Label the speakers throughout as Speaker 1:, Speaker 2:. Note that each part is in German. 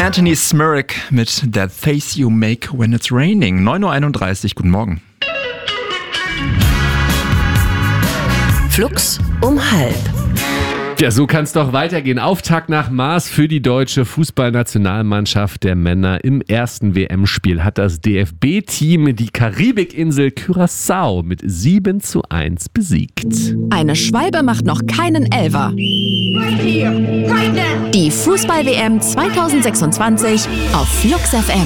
Speaker 1: Anthony Smirrick mit That Face You Make When It's Raining. 9.31 Uhr, guten Morgen.
Speaker 2: Flux um 12:30.
Speaker 3: Ja, so kann es doch weitergehen. Auftakt nach Maß für die deutsche Fußballnationalmannschaft der Männer. Im ersten WM-Spiel hat das DFB-Team die Karibikinsel Curaçao mit 7:1 besiegt.
Speaker 2: Eine Schwalbe macht noch keinen Elfer. Die Fußball-WM 2026 auf Flux FM.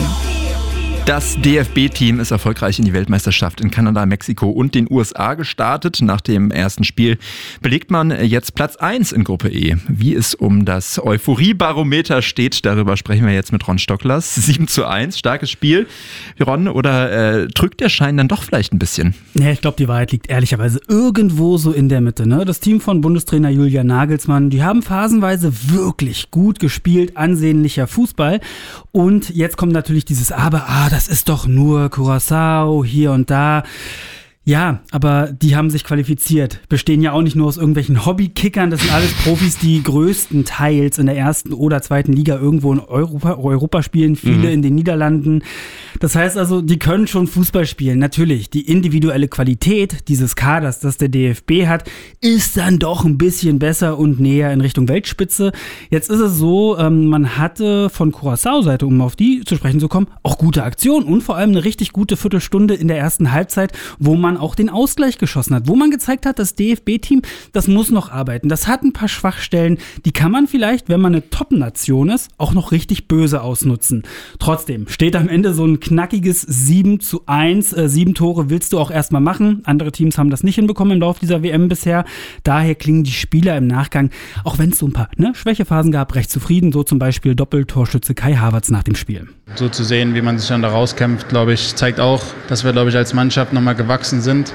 Speaker 1: Das DFB-Team ist erfolgreich in die Weltmeisterschaft in Kanada, Mexiko und den USA gestartet. Nach dem ersten Spiel belegt man jetzt Platz 1 in Gruppe E. Wie es um das Euphorie-Barometer steht, darüber sprechen wir jetzt mit Ron Stocklers. 7:1, starkes Spiel. Ron, oder drückt der Schein dann doch vielleicht ein bisschen?
Speaker 4: Ja, ich glaube, die Wahrheit liegt ehrlicherweise irgendwo so in der Mitte. Ne? Das Team von Bundestrainer Julian Nagelsmann, die haben phasenweise wirklich gut gespielt, ansehnlicher Fußball. Und jetzt kommt natürlich dieses Aber, das ist doch nur Curaçao hier und da. Ja, aber die haben sich qualifiziert. Bestehen ja auch nicht nur aus irgendwelchen Hobbykickern. Das sind alles Profis, die größtenteils in der ersten oder zweiten Liga irgendwo in Europa spielen. Viele in den Niederlanden. Das heißt also, die können schon Fußball spielen. Natürlich, die individuelle Qualität dieses Kaders, das der DFB hat, ist dann doch ein bisschen besser und näher in Richtung Weltspitze. Jetzt ist es so, man hatte von Curaçao-Seite, um auf die zu sprechen zu kommen, auch gute Aktionen und vor allem eine richtig gute Viertelstunde in der ersten Halbzeit, wo man auch den Ausgleich geschossen hat, wo man gezeigt hat, das DFB-Team, das muss noch arbeiten. Das hat ein paar Schwachstellen, die kann man vielleicht, wenn man eine Top-Nation ist, auch noch richtig böse ausnutzen. Trotzdem steht am Ende so ein knackiges 7:1. 7 Tore willst du auch erstmal machen. Andere Teams haben das nicht hinbekommen im Laufe dieser WM bisher. Daher klingen die Spieler im Nachgang, auch wenn es so ein paar Schwächephasen gab, recht zufrieden. So zum Beispiel Doppeltorschütze Kai Havertz nach dem Spiel.
Speaker 5: So zu sehen, wie man sich dann da rauskämpft, glaube ich, zeigt auch, dass wir, als Mannschaft nochmal gewachsen sind.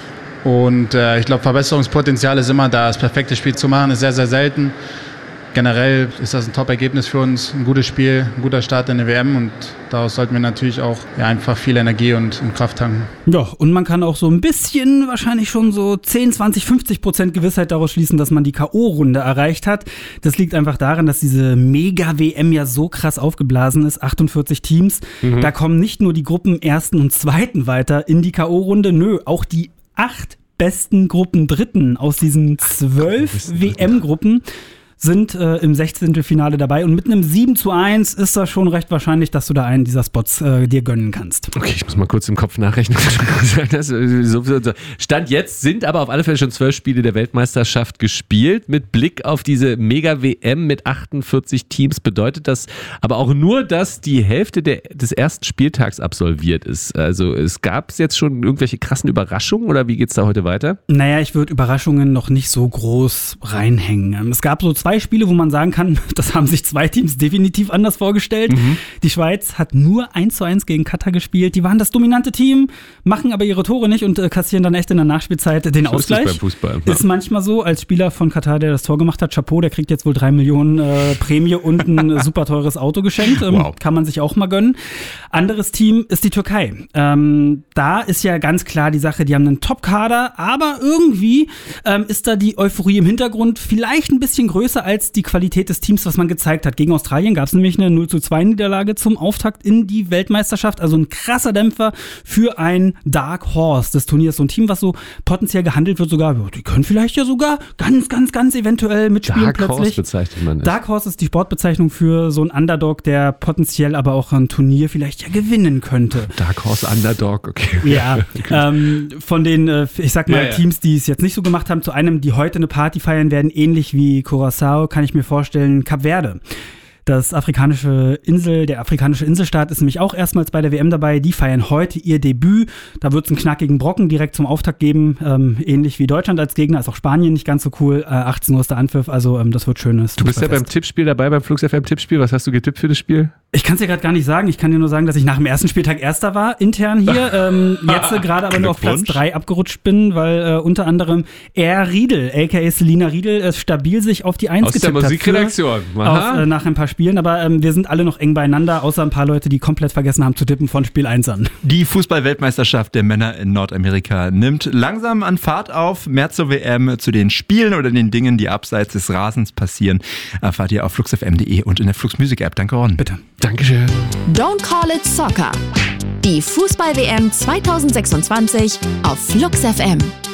Speaker 5: Und ich glaube, Verbesserungspotenzial ist immer da. Das perfekte Spiel zu machen ist sehr, sehr selten. Generell ist das ein Top-Ergebnis für uns, ein gutes Spiel, ein guter Start in der WM und daraus sollten wir natürlich auch einfach viel Energie und Kraft tanken.
Speaker 4: Ja, und man kann auch so ein bisschen, wahrscheinlich schon so 10, 20, 50% Gewissheit daraus schließen, dass man die K.O.-Runde erreicht hat. Das liegt einfach daran, dass diese Mega-WM ja so krass aufgeblasen ist, 48 Teams. Da kommen nicht nur die Gruppen ersten und zweiten weiter in die K.O.-Runde, auch die 8 besten Gruppendritten aus diesen 12 WM-Gruppen sind im 16. Finale dabei und mit einem 7:1 ist das schon recht wahrscheinlich, dass du da einen dieser Spots dir gönnen kannst.
Speaker 3: Okay, ich muss mal kurz im Kopf nachrechnen. Stand jetzt sind aber auf alle Fälle schon 12 Spiele der Weltmeisterschaft gespielt. Mit Blick auf diese Mega-WM mit 48 Teams bedeutet das aber auch nur, dass die Hälfte des ersten Spieltags absolviert ist. Also es gab jetzt schon irgendwelche krassen Überraschungen oder wie geht's da heute weiter?
Speaker 4: Naja, ich würde Überraschungen noch nicht so groß reinhängen. Es gab so 2 Spiele, wo man sagen kann, das haben sich 2 Teams definitiv anders vorgestellt. Die Schweiz hat nur 1:1 gegen Katar gespielt. Die waren das dominante Team, machen aber ihre Tore nicht und kassieren dann echt in der Nachspielzeit den Ausgleich.
Speaker 3: Ist beim Fußball. Ja.
Speaker 4: Ist manchmal so, als Spieler von Katar, der das Tor gemacht hat, Chapeau, der kriegt jetzt wohl 3 Millionen Prämie und ein super teures Auto geschenkt.
Speaker 3: Wow.
Speaker 4: Kann man sich auch mal gönnen. Anderes Team ist die Türkei. Da ist ja ganz klar die Sache, die haben einen Top-Kader, aber irgendwie ist da die Euphorie im Hintergrund vielleicht ein bisschen größer als die Qualität des Teams, was man gezeigt hat. Gegen Australien gab es nämlich eine 0:2 zum Auftakt in die Weltmeisterschaft. Also ein krasser Dämpfer für ein Dark Horse des Turniers. So ein Team, was so potenziell gehandelt wird, sogar, die können vielleicht ja sogar ganz eventuell mitspielen
Speaker 3: Dark
Speaker 4: plötzlich.
Speaker 3: Horse bezeichnet man es.
Speaker 4: Dark Horse ist die Sportbezeichnung für so einen Underdog, der potenziell aber auch ein Turnier vielleicht ja gewinnen könnte.
Speaker 3: Dark Horse Underdog, okay.
Speaker 4: Ja, von den, ich sag mal, Teams, die es jetzt nicht so gemacht haben, zu einem, die heute eine Party feiern werden, ähnlich wie Curaçao, kann ich mir vorstellen, Kap Verde. Der afrikanische Inselstaat ist nämlich auch erstmals bei der WM dabei. Die feiern heute ihr Debüt. Da wird es einen knackigen Brocken direkt zum Auftakt geben. Ähnlich wie Deutschland als Gegner. Ist auch Spanien nicht ganz so cool. 18 Uhr ist der Anpfiff. Also das wird schönes.
Speaker 3: Du bist ja beim Tippspiel dabei, beim Flux FM Tippspiel. Was hast du getippt für das Spiel?
Speaker 4: Ich kann es dir gerade gar nicht sagen. Ich kann dir nur sagen, dass ich nach dem ersten Spieltag Erster war, intern hier. Jetzt gerade aber nur auf Platz 3 abgerutscht bin, weil unter anderem Riedel, a.k.a. Selina Riedel, stabil sich auf die 1 getippt hat.
Speaker 3: Aus der Musikredaktion.
Speaker 4: Nach ein paar Spielen, aber wir sind alle noch eng beieinander, außer ein paar Leute, die komplett vergessen haben zu tippen von Spiel 1 an.
Speaker 1: Die Fußball-Weltmeisterschaft der Männer in Nordamerika nimmt langsam an Fahrt auf. Mehr zur WM, zu den Spielen oder den Dingen, die abseits des Rasens passieren, erfahrt ihr auf fluxfm.de und in der Flux Music App. Danke, Ron.
Speaker 4: Bitte.
Speaker 3: Dankeschön.
Speaker 2: Don't Call It Soccer. Die Fußball-WM 2026 auf Flux FM.